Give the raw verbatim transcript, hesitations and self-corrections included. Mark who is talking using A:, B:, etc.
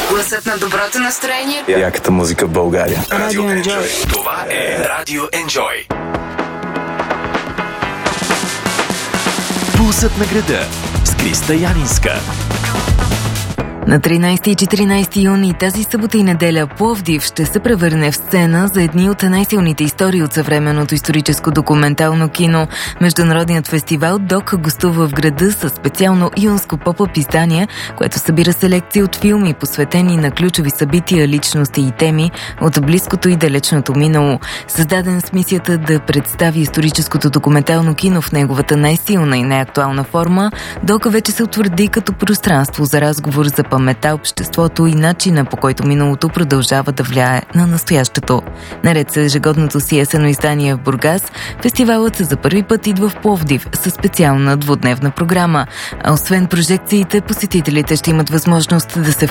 A: Гласът на доброто настроение.
B: Яката музика в България.
C: Радио Enjoy. Това е Радио Enjoy. Пулсът на града с Криста Янинска.
D: На тринайсети и четиринайсети юни тази събота и неделя Пловдив ще се превърне в сцена за едни от най-силните истории от съвременното историческо документално кино. Международният фестивал ДОК гостува в града със специално юнско поп-ъп издание, което събира селекции от филми, посветени на ключови събития, личности и теми от близкото и далечното минало. Създаден с мисията да представи историческото документално кино в неговата най-силна и най-актуална форма, ДОК вече се утвърди като пространство за разговор за паметта, обществото и начина, по който миналото продължава да влияе на настоящето. Наред с ежегодното си есенно издание в Бургас, фестивалът за първи път идва в Пловдив със специална двудневна програма. А освен прожекциите, посетителите ще имат възможност да се